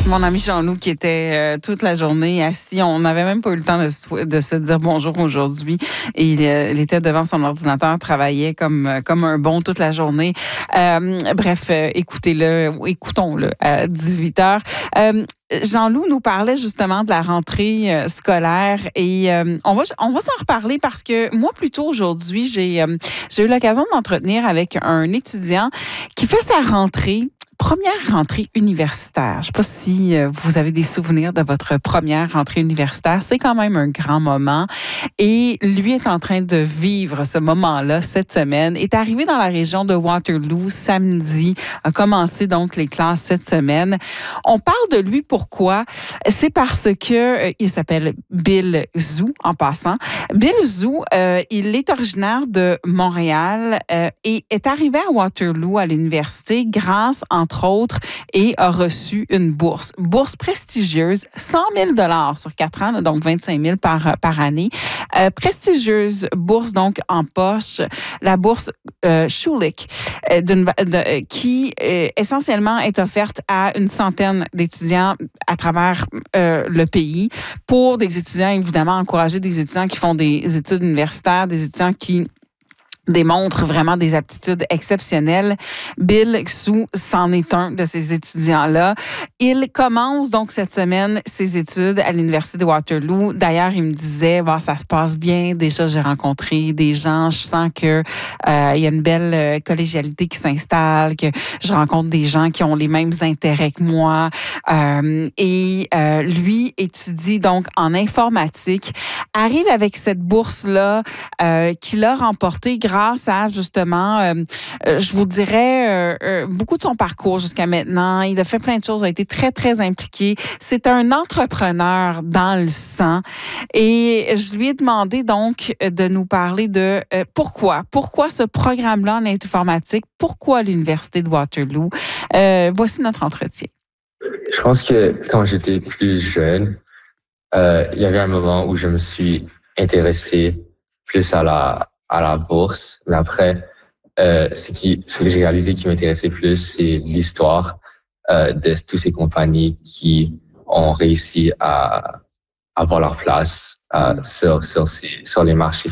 mon ami Jean-Loup qui était toute la journée assis. On n'avait même pas eu le temps de se dire bonjour aujourd'hui. Et il était devant son ordinateur, travaillait comme un bon toute la journée. Bref, écoutons-le à 18h. Jean-Loup nous parlait justement de la rentrée scolaire et on va s'en reparler parce que moi, plus tôt aujourd'hui, j'ai eu l'occasion de m'entretenir avec un étudiant qui fait sa première rentrée universitaire. Je ne sais pas si vous avez des souvenirs de votre première rentrée universitaire. C'est quand même un grand moment. Et lui est en train de vivre ce moment-là cette semaine. Est arrivé dans la région de Waterloo samedi. A commencé donc les classes cette semaine. On parle de lui pourquoi? C'est parce que il s'appelle Bill Zhu en passant. Bill Zhu, il est originaire de Montréal et est arrivé à Waterloo à l'université grâce, entre autres, et a reçu une bourse prestigieuse, 100 000 $ sur 4 ans, donc 25 000 par année. Prestigieuse bourse donc en poche, la bourse Schulich, qui essentiellement est offerte à une centaine d'étudiants à travers le pays pour des étudiants, évidemment, encourager des étudiants qui font des études universitaires, des étudiants qui démontre vraiment des aptitudes exceptionnelles. Bill Zhu c'en est un de ces étudiants-là. Il commence donc cette semaine ses études à l'Université de Waterloo. D'ailleurs, il me disait, ça se passe bien. Déjà, j'ai rencontré des gens. Je sens que il y a une belle collégialité qui s'installe, que je rencontre des gens qui ont les mêmes intérêts que moi. Lui étudie donc en informatique, arrive avec cette bourse-là qu'il a remportée grâce à, justement, je vous dirais, beaucoup de son parcours jusqu'à maintenant. Il a fait plein de choses, a été très, très impliqué. C'est un entrepreneur dans le sang. Et je lui ai demandé donc de nous parler de pourquoi ce programme-là en informatique, pourquoi l'Université de Waterloo. Voici notre entretien. Je pense que quand j'étais plus jeune, il y avait un moment où je me suis intéressé plus à la bourse. Mais après, ce que j'ai réalisé qui m'intéressait plus, c'est l'histoire de toutes ces compagnies qui ont réussi à avoir leur place sur les marchés